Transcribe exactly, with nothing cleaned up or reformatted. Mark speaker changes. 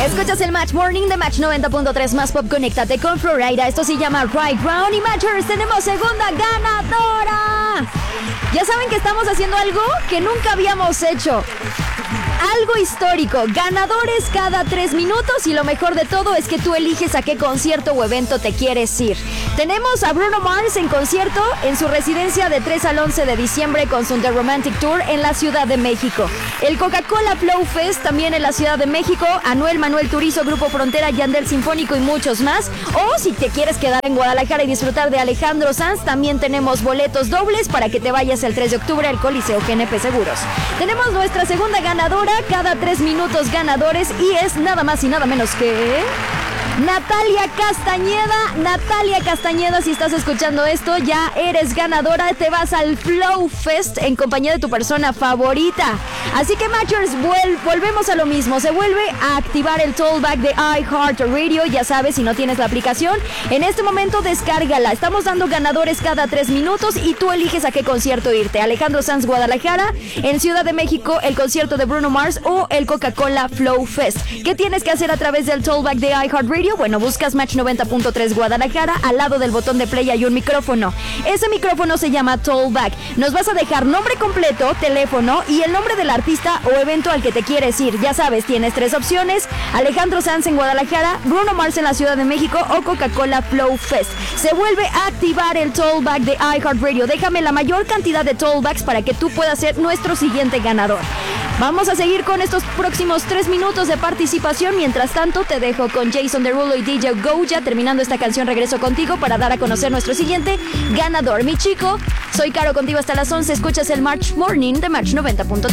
Speaker 1: Escuchas el Match Morning de Match noventa punto tres más pop. Conéctate con Florida. Esto se llama Right Round y Matchers. Tenemos segunda ganadora. Ya saben que estamos haciendo algo que nunca habíamos hecho. Algo histórico, ganadores cada tres minutos y lo mejor de todo es que tú eliges a qué concierto o evento te quieres ir. Tenemos a Bruno Mars en concierto en su residencia de tres al once de diciembre con su The Romantic Tour en la Ciudad de México. El Coca-Cola Flow Fest también en la Ciudad de México, Anuel, Manuel Turizo, Grupo Frontera, Yandel Sinfónico y muchos más. O si te quieres quedar en Guadalajara y disfrutar de Alejandro Sanz, también tenemos boletos dobles para que te vayas el tres de octubre al Coliseo G N P Seguros. Tenemos nuestra segunda ganadora, cada tres minutos ganadores y es nada más y nada menos que... Natalia Castañeda. Natalia Castañeda, si estás escuchando esto, ya eres ganadora. Te vas al Flow Fest en compañía de tu persona favorita. Así que, Matchers, vuel- volvemos a lo mismo. Se vuelve a activar el Tollback de iHeartRadio. Ya sabes, si no tienes la aplicación, en este momento descárgala. Estamos dando ganadores cada tres minutos y tú eliges a qué concierto irte. Alejandro Sanz, Guadalajara. En Ciudad de México, el concierto de Bruno Mars o el Coca-Cola Flow Fest. ¿Qué tienes que hacer a través del Tollback de iHeartRadio? Bueno, buscas Match noventa punto tres Guadalajara, al lado del botón de play hay un micrófono. Ese micrófono se llama Tollback. Nos vas a dejar nombre completo, teléfono y el nombre del artista o evento al que te quieres ir. Ya sabes, tienes tres opciones: Alejandro Sanz en Guadalajara, Bruno Mars en la Ciudad de México o Coca-Cola Flow Fest. Se vuelve a activar el Tollback de iHeartRadio. Déjame la mayor cantidad de Tollbacks para que tú puedas ser nuestro siguiente ganador. Vamos a seguir con estos próximos tres minutos de participación. Mientras tanto, te dejo con Jason Derulo y D J Goya. Terminando esta canción, regreso contigo para dar a conocer nuestro siguiente ganador. Mi chico, soy Caro, contigo hasta las once. Escuchas el Match Morning de Match noventa punto tres.